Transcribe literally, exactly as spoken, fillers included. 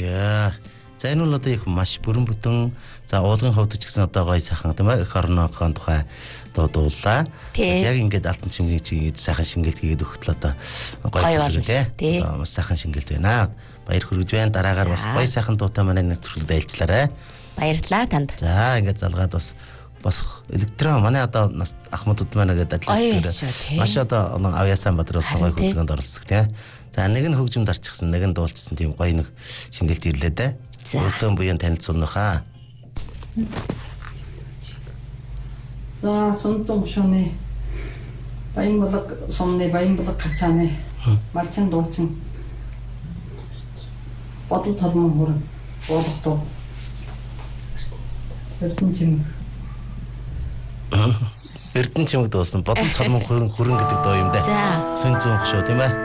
За. За энэ бол одоо их маш бүрэн бүтэн за уулгын хувьд ч гэсэн одоо гоё сайхан тийм ээ эх орноохон тухай дуулаа. Яг ингээд алтан чимгийг чи ингэж сайхан шингэлт хийгээд өгтөл одоо гоё тийм одоо маш сайхан шингэлт байна. Баяр хүргэж байна. Дараагаар бас гоё сайхан дуутай манай нэвтрүүлэгт айлчлаарай. Баярлалаа танд. За ингээд залгаад бас бас электрон манай одоо нас ахмадууд маань гэдэг ажиллаж маш одоо авьяасан бадруулсан гоё хөдөлгөөнд оролцдог тийм. За нэг нь хөгжимд орчихсан, нэг нь дуулцсан тийм гоё нэг шингэлт ирлээ дээ. Өөртөө буян танилцуулна хаа. За сонтон шоны Баянбалаг сомны Баянбалаг хачааны марчин дуучин бодол толмон хүрэн боолготоо Эрдэнэ чимэг Эрдэнэ чимэг дуусан бодол толмон хүрэн хүрэн гэдэг дуу юм дээ. Сүн зүүн хөшөө тийм ээ.